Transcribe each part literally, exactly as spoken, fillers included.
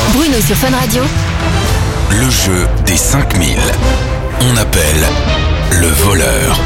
Bruno sur Fun Radio. Le jeu des cinq mille. On appelle le voleur.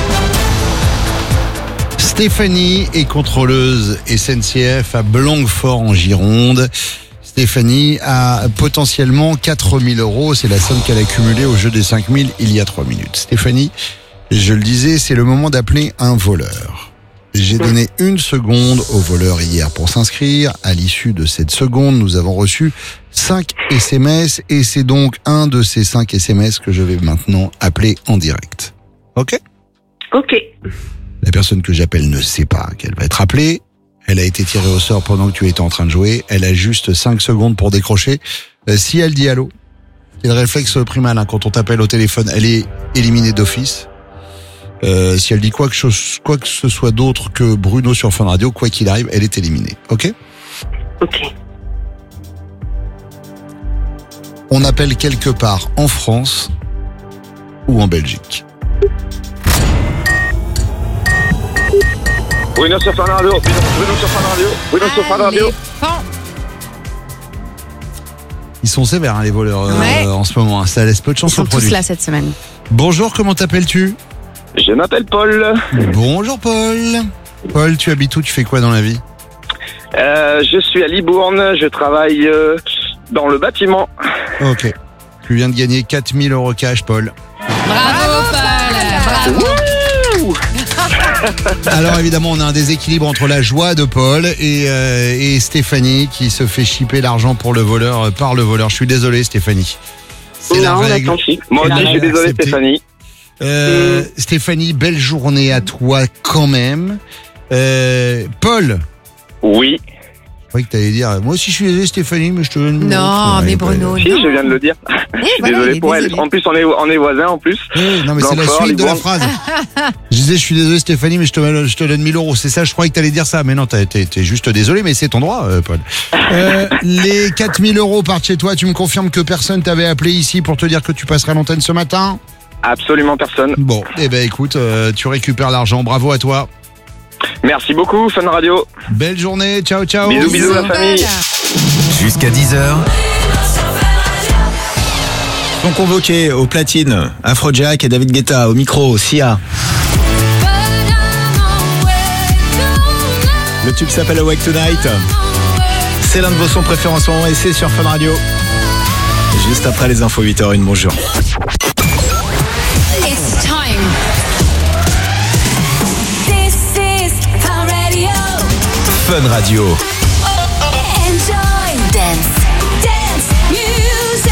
Stéphanie est contrôleuse S N C F à Blanquefort en Gironde. Stéphanie a potentiellement quatre mille euros. C'est la somme qu'elle a cumulée au jeu des cinq mille il y a trois minutes. Stéphanie, je le disais, c'est le moment d'appeler un voleur. J'ai donné une seconde au voleur hier pour s'inscrire. À l'issue de cette seconde, nous avons reçu cinq S M S et c'est donc un de ces cinq S M S que je vais maintenant appeler en direct. Ok ? Ok. La personne que j'appelle ne sait pas qu'elle va être appelée. Elle a été tirée au sort pendant que tu étais en train de jouer. Elle a juste cinq secondes pour décrocher. Euh, si elle dit allô, c'est le réflexe primal, hein, quand on t'appelle au téléphone, elle est éliminée d'office. Euh, si elle dit quoi que, chose, quoi que ce soit d'autre que Bruno sur Fun Radio, quoi qu'il arrive, elle est éliminée. Ok ? Ok. On appelle quelque part en France ou en Belgique. Bruno sur Fun Radio, Bruno sur Fun Radio, Bruno sur Fun Radio. Ils sont sévères, hein, les voleurs, euh, Ouais. en ce moment. Hein. Ça laisse peu de chance Ils sont au produit. tous là cette semaine. Bonjour, comment t'appelles-tu ? Je m'appelle Paul. Bonjour Paul. Paul, tu habites où ? Tu fais quoi dans la vie ? Euh, je suis à Libourne, je travaille euh, dans le bâtiment. Ok. Tu viens de gagner quatre mille euros cash, Paul. Bravo, Paul. Bravo. Wouh. Alors évidemment, on a un déséquilibre entre la joie de Paul et, euh, et Stéphanie qui se fait chipper l'argent pour le voleur euh, par le voleur. Je suis désolé, Stéphanie. C'est la Non, règle. tant pis. Moi C'est aussi, la je suis règle désolé, acceptée. Stéphanie. Euh, Stéphanie, belle journée à toi quand même. Euh, Paul. Oui. Je croyais que t'allais dire, moi aussi je suis désolé Stéphanie, mais je te donne... Non, mais Bruno, Si, non. je viens de le dire. Eh, Je suis voilà, il désolé est pour elle. désolé. En plus, on est, on est voisins en plus. Eh, non mais c'est la Blanquefort, suite de la Libourne. phrase. Je disais je suis désolé Stéphanie mais je te, je te donne mille euros. C'est ça, je croyais que t'allais dire ça. Mais non, t'es, t'es, t'es juste désolé mais c'est ton droit euh, Paul. Euh, les quatre mille euros partent chez toi. Tu me confirmes que personne t'avait appelé ici pour te dire que tu passerais à l'antenne ce matin ? Absolument personne. Bon, eh ben écoute, euh, tu récupères l'argent. Bravo à toi. Merci beaucoup, Fun Radio. Belle journée. Ciao ciao. Bisous, bisous la famille. Jusqu'à dix heures, Sont convoqués aux platines Afrojack et David Guetta, au micro, Sia. Le tube s'appelle Awake Tonight. C'est l'un de vos sons préférés en ce moment et c'est sur Fun Radio. Juste après les infos huit heures une, bonjour. It's time. This is Fun Radio. Fun Radio. Enjoy. Dance. Dance. Music.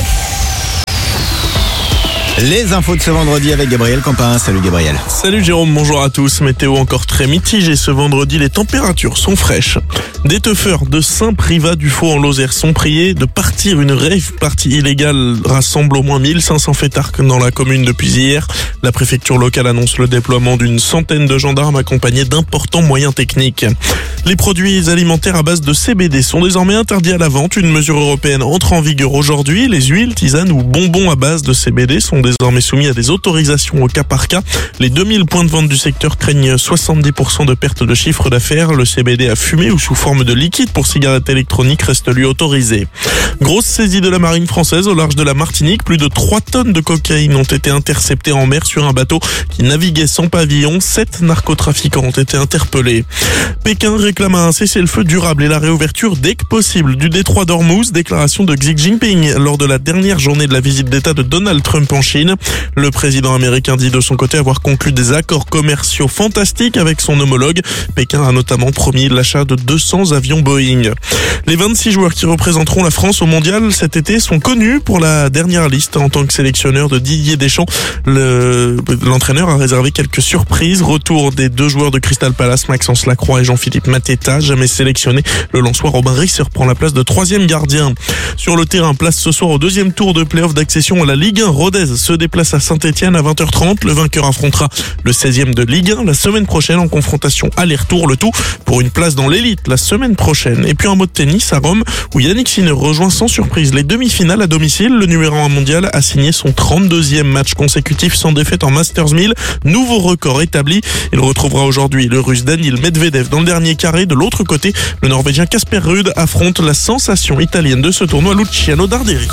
Les infos de ce vendredi avec Gabriel Campin. Salut Gabriel. Salut Jérôme, bonjour à tous. Météo encore très mitigée ce vendredi, les températures sont fraîches. Des teufeurs de Saint-Privat-du-Faux en Lozère sont priés de partir. Une rave party illégale rassemble au moins mille cinq cents fêtards dans la commune depuis hier. La préfecture locale annonce le déploiement d'une centaine de gendarmes accompagnés d'importants moyens techniques. Les produits alimentaires à base de C B D sont désormais interdits à la vente. Une mesure européenne entre en vigueur aujourd'hui. Les huiles, tisanes ou bonbons à base de C B D sont désormais soumis à des autorisations au cas par cas. Les deux mille points de vente du secteur craignent soixante-dix pour cent de perte de chiffre d'affaires. Le C B D à fumer ou sous forme de liquide pour cigarettes électroniques reste lui autorisé. Grosse saisie de la marine française au large de la Martinique. Plus de trois tonnes de cocaïne ont été interceptées en mer sur un bateau qui naviguait sans pavillon. Sept narcotrafiquants ont été interpellés. Pékin réclame un cessez-le-feu durable et la réouverture dès que possible du détroit d'Ormuz. Déclaration de Xi Jinping lors de la dernière journée de la visite d'État de Donald Trump en Chine. Le président américain dit de son côté avoir conclu des accords commerciaux fantastiques avec son homologue. Pékin a notamment promis l'achat de deux cents avions Boeing. Les vingt-six joueurs qui représenteront la France au mondial cet été sont connus pour la dernière liste. En tant que sélectionneur de Didier Deschamps, le, l'entraîneur a réservé quelques surprises. Retour des deux joueurs de Crystal Palace, Maxence Lacroix et Jean-Philippe Mateta. Jamais sélectionné, le Lensois Robin Risser prend la place de troisième gardien. Sur le terrain, place ce soir au deuxième tour de play-off d'accession à la Ligue un. Rodez se déplace à Saint-Etienne à vingt heures trente. Le vainqueur affrontera le seizième de Ligue un la semaine prochaine en confrontation aller-retour. Le tout pour une place dans l'élite la semaine prochaine. Et puis un mot de tennis à Rome où Yannick Sinner rejoint son sans surprise les demi-finales à domicile. Le numéro un mondial a signé son trente-deuxième match consécutif sans défaite en Masters mille. Nouveau record établi. Il retrouvera aujourd'hui le Russe Daniil Medvedev dans le dernier carré. De l'autre côté, le Norvégien Casper Ruud affronte la sensation italienne de ce tournoi, Luciano Darderi.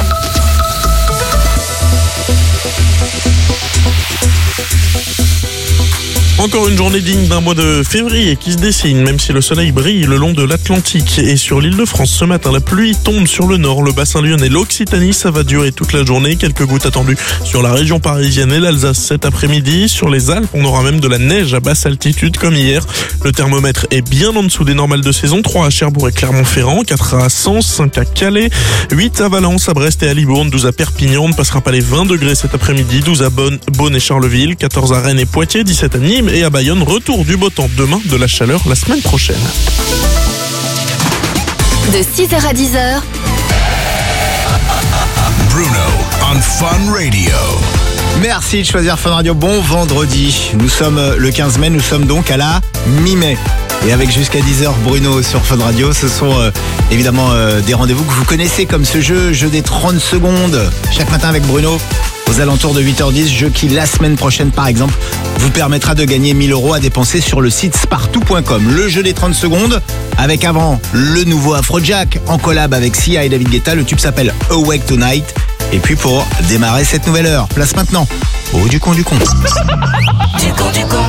Encore une journée digne d'un mois de février qui se dessine, même si le soleil brille le long de l'Atlantique. Et sur l'île de France ce matin, la pluie tombe sur le nord, le bassin lyonnais, l'Occitanie. Ça va durer toute la journée. Quelques gouttes attendues sur la région parisienne et l'Alsace cet après-midi. Sur les Alpes, on aura même de la neige à basse altitude comme hier. Le thermomètre est bien en dessous des normales de saison. trois à Cherbourg et Clermont-Ferrand, quatre à Sens, cinq à Calais, huit à Valence, à Brest et à Libourne, douze à Perpignan. On ne passera pas les vingt degrés cet après-midi, douze à Bonn, Beaune et Charleville, quatorze à Rennes et Poitiers, dix-sept à Nîmes et à Bayonne. Retour du beau temps demain, de la chaleur la semaine prochaine. De six heures à dix heures. Bruno on Fun Radio. Merci de choisir Fun Radio. Bon vendredi. Nous sommes le quinze mai, nous sommes donc à la mi-mai. Et avec jusqu'à dix heures Bruno sur Fun Radio, ce sont euh, évidemment euh, des rendez-vous que vous connaissez comme ce jeu, jeu des trente secondes. Chaque matin avec Bruno, aux alentours de huit heures dix, jeu qui la semaine prochaine par exemple vous permettra de gagner mille euros à dépenser sur le site spartou point com. Le jeu des trente secondes avec avant le nouveau Afrojack en collab avec Sia et David Guetta. Le tube s'appelle Awake Tonight. Et puis pour démarrer cette nouvelle heure, place maintenant au du con du con. Du con du con.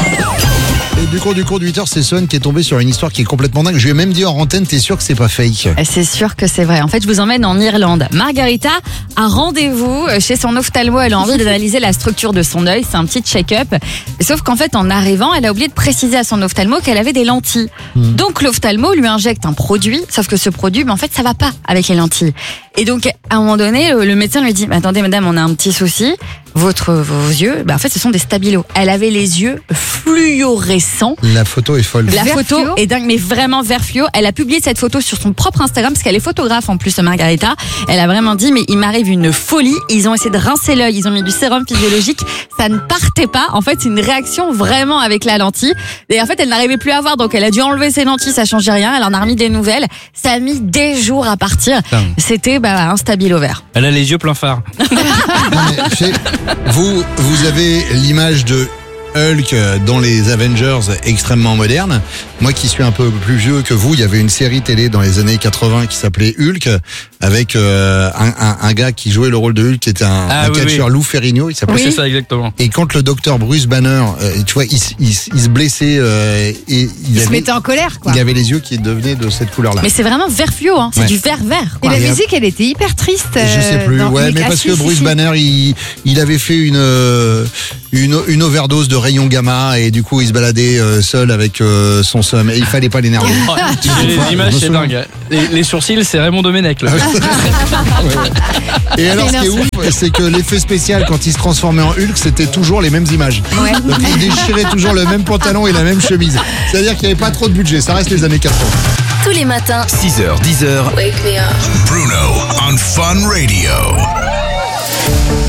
Et du coup, du coup, de huit heures, c'est Son qui est tombé sur une histoire qui est complètement dingue. Je lui ai même dit en antenne, t'es sûr que c'est pas fake? C'est sûr que c'est vrai. En fait, je vous emmène en Irlande. Margarita a rendez-vous chez son ophtalmo. Elle a envie d'analyser la structure de son œil. C'est un petit check-up. Sauf qu'en fait, en arrivant, elle a oublié de préciser à son ophtalmo qu'elle avait des lentilles. Mmh. Donc, l'ophtalmo lui injecte un produit. Sauf que ce produit, ben, en fait, ça va pas avec les lentilles. Et donc, à un moment donné, le, le médecin lui dit, attendez, madame, on a un petit souci. Votre, vos yeux, ben, en fait, ce sont des stabilos. Elle avait les yeux fluorescents. La photo est folle. La Vert photo fluo. est dingue, mais vraiment vert fluo. Elle a publié cette photo sur son propre Instagram parce qu'elle est photographe en plus, Margarita. Elle a vraiment dit, mais il m'arrive une folie. Ils ont essayé de rincer l'œil, ils ont mis du sérum physiologique. Ça ne partait pas. En fait, c'est une réaction vraiment avec la lentille. Et en fait, elle n'arrivait plus à voir, donc elle a dû enlever ses lentilles, ça changeait rien. Elle en a remis des nouvelles. Ça a mis des jours à partir. Putain. C'était bah, un stabilo vert. Elle a les yeux plein phare. Non, mais, tu sais, vous, vous avez l'image de Hulk dans les Avengers extrêmement moderne. Moi qui suis un peu plus vieux que vous, il y avait une série télé dans les années quatre-vingts qui s'appelait Hulk avec euh, un, un, un gars qui jouait le rôle de Hulk qui était un, Ah, un oui, catcheur, oui. Lou Ferrigno, il s'appelait. Oui, c'est ça exactement. Et quand le docteur Bruce Banner, euh, tu vois, il, s- il, s- il se blessait euh, et il, Il se avait, mettait en colère, quoi. il avait les yeux qui devenaient de cette couleur-là. Mais c'est vraiment vert fluo, hein. C'est Ouais. du vert vert. Et Quoi. la Et musique, elle était hyper triste. Je sais plus, euh, dans ouais, Nick- mais Ah, parce si, que si, Bruce si. Banner, il, il avait fait une, euh, une une overdose de rayons gamma et du coup il se baladait euh, seul avec euh, son seum et il fallait pas l'énerver. Oh, Tu j'ai vois, les images, je me c'est souviens. dingue. Les, les sourcils, c'est Raymond Domenech. Là. Et alors ce qui est ouf, c'est que l'effet spécial quand il se transformait en Hulk, c'était toujours les mêmes images. Ouais. Donc il déchirait toujours le même pantalon et la même chemise. C'est-à-dire qu'il n'y avait pas trop de budget, ça reste les années quatre-vingts. Tous les matins. six heures, dix heures. Wake me up. Bruno on Fun Radio.